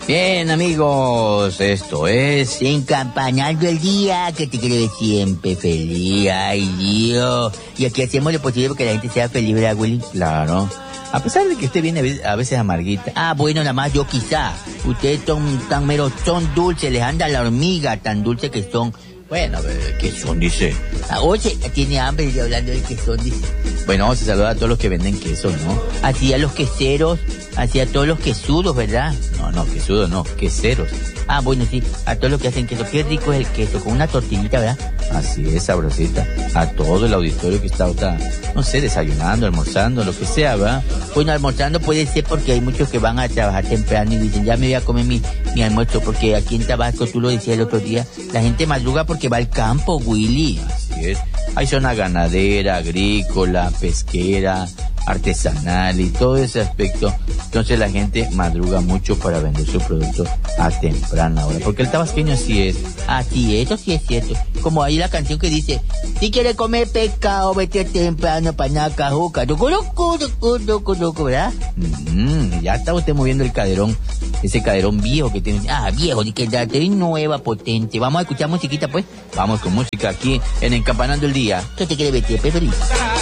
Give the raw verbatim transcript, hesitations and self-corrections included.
Bien, amigos, esto es Encampanando el Día, que te quiere ver siempre feliz. Ay, Dios. Y aquí hacemos lo posible porque la gente sea feliz, ¿verdad, Willy? Claro. A pesar de que usted viene a veces amarguita. Ah, bueno, nada más yo quizá. Ustedes son tan meros, son dulces, les anda la hormiga, tan dulce que son. Bueno, ¿qué son? Dice. Ah, oye, tiene hambre y hablando de que son, dice. Bueno, vamos a saludar a todos los que venden queso, ¿no? Así a los queseros, así a todos los quesudos, ¿verdad? No, no, quesudos no, queseros. Ah, bueno, sí, a todos los que hacen queso. Qué rico es el queso, con una tortillita, ¿verdad? Así es, sabrosita. A todo el auditorio que está ahorita, no sé, desayunando, almorzando, lo que sea, ¿verdad? Bueno, almorzando puede ser porque hay muchos que van a trabajar temprano y dicen, ya me voy a comer mi, mi almuerzo, porque aquí en Tabasco, tú lo decías el otro día, la gente madruga porque va al campo, Willy. Así es. Hay zona ganadera, agrícola, pesquera, artesanal y todo ese aspecto. Entonces la gente madruga mucho para vender su producto a temprana hora, porque el tabasqueño así es. Así es, eso sí es cierto. Como ahí la canción que dice, si quieres comer pescado, vete temprano, panaca, juca, ¿verdad? Mm, ya está usted moviendo el caderón, ese caderón viejo que tiene. Ah, viejo, que la tiene nueva, potente. Vamos a escuchar musiquita, pues. Vamos con música aquí en Encampanando el Día. ¿Qué te quiere ver, feliz?